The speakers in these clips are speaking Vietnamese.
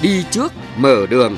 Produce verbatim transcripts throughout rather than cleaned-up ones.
đi trước mở đường.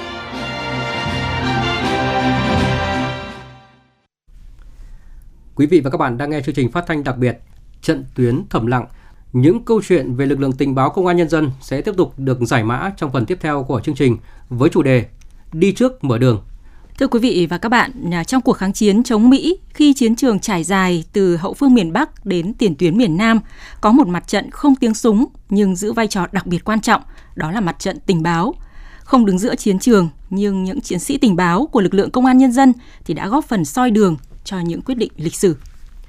Quý vị và các bạn đang nghe chương trình phát thanh đặc biệt Trận tuyến thầm lặng. Những câu chuyện về lực lượng tình báo Công an Nhân dân sẽ tiếp tục được giải mã trong phần tiếp theo của chương trình với chủ đề Đi trước mở đường. Thưa quý vị và các bạn, trong cuộc kháng chiến chống Mỹ, khi chiến trường trải dài từ hậu phương miền Bắc đến tiền tuyến miền Nam, có một mặt trận không tiếng súng nhưng giữ vai trò đặc biệt quan trọng, đó là mặt trận tình báo. Không đứng giữa chiến trường, nhưng những chiến sĩ tình báo của lực lượng Công an Nhân dân thì đã góp phần soi đường cho những quyết định lịch sử.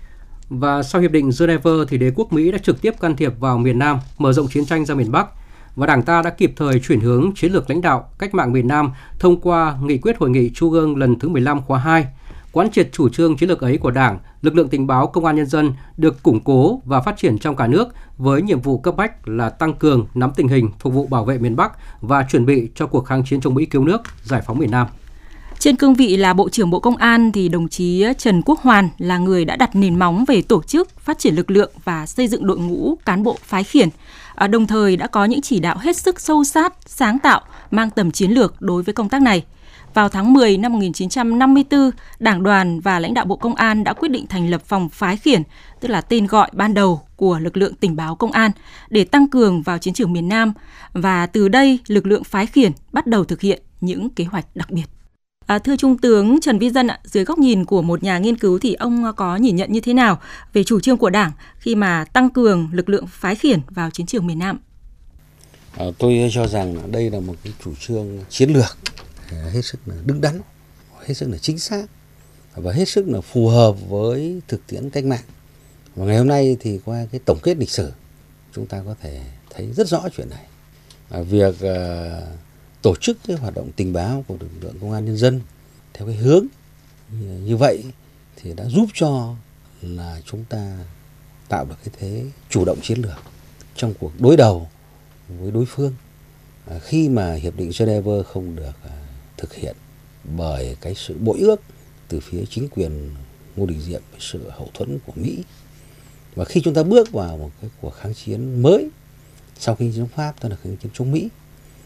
Và sau Hiệp định Geneva thì đế quốc Mỹ đã trực tiếp can thiệp vào miền Nam, mở rộng chiến tranh ra miền Bắc. Và Đảng ta đã kịp thời chuyển hướng chiến lược lãnh đạo cách mạng miền Nam thông qua nghị quyết Hội nghị Trung ương lần thứ mười lăm khóa hai. Quán triệt chủ trương chiến lược ấy của Đảng, lực lượng tình báo Công an Nhân dân được củng cố và phát triển trong cả nước với nhiệm vụ cấp bách là tăng cường nắm tình hình, phục vụ bảo vệ miền Bắc và chuẩn bị cho cuộc kháng chiến chống Mỹ cứu nước, giải phóng miền Nam. Trên cương vị là Bộ trưởng Bộ Công an thì đồng chí Trần Quốc Hoàn là người đã đặt nền móng về tổ chức, phát triển lực lượng và xây dựng đội ngũ cán bộ phái khiển. À, đồng thời đã có những chỉ đạo hết sức sâu sát, sáng tạo, mang tầm chiến lược đối với công tác này. Vào tháng mười năm một nghìn chín trăm năm mươi tư, Đảng đoàn và lãnh đạo Bộ Công an đã quyết định thành lập phòng phái khiển, tức là tên gọi ban đầu của lực lượng tình báo Công an, để tăng cường vào chiến trường miền Nam. Và từ đây, lực lượng phái khiển bắt đầu thực hiện những kế hoạch đặc biệt. À, thưa Trung tướng Trần Vi Dân ạ, dưới góc nhìn của một nhà nghiên cứu thì ông có nhìn nhận như thế nào về chủ trương của Đảng khi mà tăng cường lực lượng phái khiển vào chiến trường miền Nam? À, tôi cho rằng đây là một cái chủ trương chiến lược hết sức là đứng đắn, hết sức là chính xác và hết sức là phù hợp với thực tiễn cách mạng. Và ngày hôm nay thì qua cái tổng kết lịch sử chúng ta có thể thấy rất rõ chuyện này. À, việc uh, tổ chức cái hoạt động tình báo của lực lượng Công an Nhân dân theo cái hướng như vậy thì đã giúp cho là chúng ta tạo được cái thế chủ động chiến lược trong cuộc đối đầu với đối phương. À, khi mà Hiệp định Geneva không được à, thực hiện bởi cái sự bội ước từ phía chính quyền Ngô Đình Diệm với sự hậu thuẫn của Mỹ. Và khi chúng ta bước vào một cái cuộc kháng chiến mới sau khi chống Pháp, tức là kháng chiến chống Mỹ,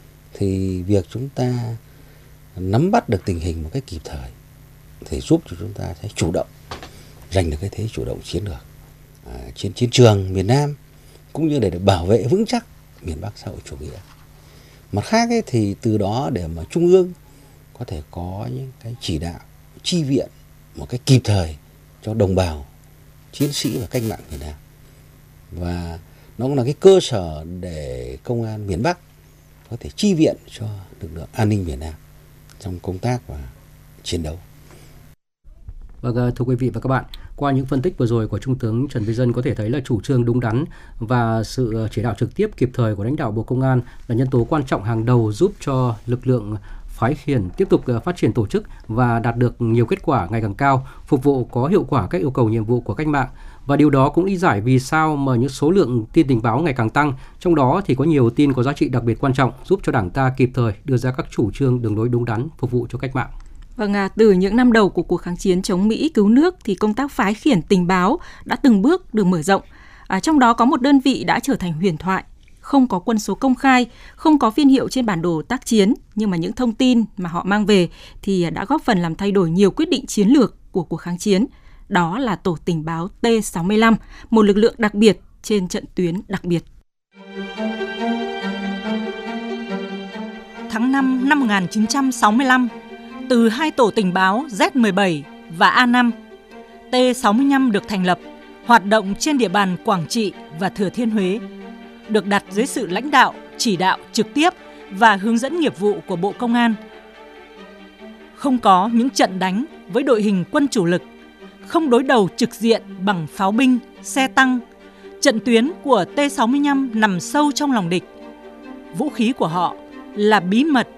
thì việc chúng ta nắm bắt được tình hình một cách kịp thời thì giúp cho chúng ta sẽ chủ động giành được cái thế chủ động chiến lược à, trên chiến trường miền Nam, cũng như để được bảo vệ vững chắc miền Bắc xã hội chủ nghĩa. Mặt khác ấy, thì từ đó để mà Trung ương có thể có những cái chỉ đạo chi viện một cách kịp thời cho đồng bào chiến sĩ và cách mạng miền Nam, và nó cũng là cái cơ sở để công an miền Bắc có thể chi viện cho lực lượng an ninh miền Nam trong công tác và chiến đấu. Vâng, thưa quý vị và các bạn, qua những phân tích vừa rồi của Trung tướng Trần Vi Dân có thể thấy là chủ trương đúng đắn và sự chỉ đạo trực tiếp kịp thời của lãnh đạo Bộ Công an là nhân tố quan trọng hàng đầu giúp cho lực lượng phái khiển tiếp tục phát triển tổ chức và đạt được nhiều kết quả ngày càng cao, phục vụ có hiệu quả các yêu cầu nhiệm vụ của cách mạng. Và điều đó cũng lý giải vì sao mà những số lượng tin tình báo ngày càng tăng, trong đó thì có nhiều tin có giá trị đặc biệt quan trọng giúp cho Đảng ta kịp thời đưa ra các chủ trương đường lối đúng đắn phục vụ cho cách mạng. Vâng, à, từ những năm đầu của cuộc kháng chiến chống Mỹ cứu nước thì công tác phái khiển tình báo đã từng bước được mở rộng. À, trong đó có một đơn vị đã trở thành huyền thoại, không có quân số công khai, không có phiên hiệu trên bản đồ tác chiến, nhưng mà những thông tin mà họ mang về thì đã góp phần làm thay đổi nhiều quyết định chiến lược của cuộc kháng chiến. Đó là Tổ tình báo T sáu mươi lăm, một lực lượng đặc biệt trên trận tuyến đặc biệt. Tháng năm năm một nghìn chín trăm sáu mươi lăm, từ hai tổ tình báo Z mười bảy và A năm, T sáu mươi lăm được thành lập, hoạt động trên địa bàn Quảng Trị và Thừa Thiên Huế, được đặt dưới sự lãnh đạo, chỉ đạo trực tiếp và hướng dẫn nghiệp vụ của Bộ Công an. Không có những trận đánh với đội hình quân chủ lực, không đối đầu trực diện bằng pháo binh, xe tăng. Trận tuyến của T sáu mươi lăm nằm sâu trong lòng địch. Vũ khí của họ là bí mật